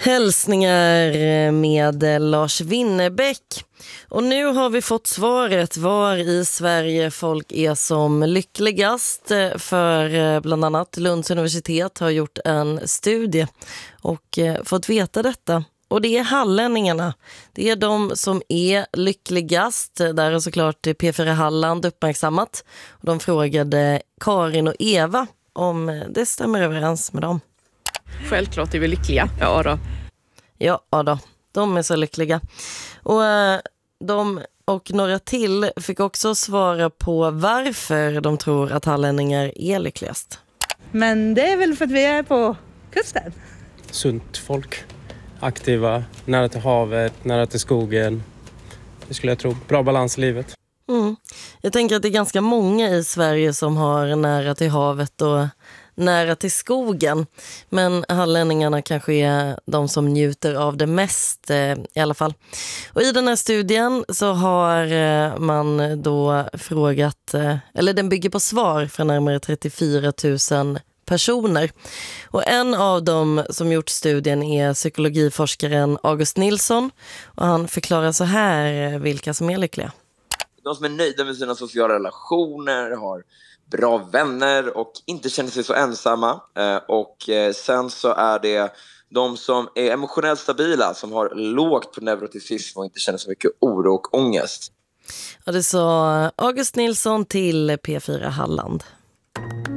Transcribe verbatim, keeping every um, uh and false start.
Hälsningar med Lars Winnerbäck. Och nu har vi fått svaret var i Sverige folk är som lyckligast, för bland annat Lunds universitet har gjort en studie och fått veta detta. Och det är hallänningarna. Det är de som är lyckligast. Där har såklart P fyra Halland uppmärksammat. Och de frågade Karin och Eva om det stämmer överens med dem. Självklart är vi lyckliga. Ja då. Ja då, de är så lyckliga. Och de och några till fick också svara på varför de tror att hallänningar är lyckligast. Men det är väl för att vi är på kusten. Sunt folk. Aktiva, nära till havet, nära till skogen. Det skulle jag tro. Bra balans i livet. Mm. Jag tänker att det är ganska många i Sverige som har nära till havet och nära till skogen. Men hallänningarna kanske är de som njuter av det mest eh, i alla fall. Och i den här studien så har eh, man då frågat, eh, eller den bygger på svar från närmare trettiofyra tusen personer. Och en av dem som gjort studien är psykologiforskaren August Nilsson. Och han förklarar så här vilka som är lyckliga. De som är nöjda med sina sociala relationer, har bra vänner och inte känner sig så ensamma. Och sen så är det de som är emotionellt stabila, som har lågt på neuroticism och inte känner så mycket oro och ångest. Ja, det sa August Nilsson till P fyra Halland.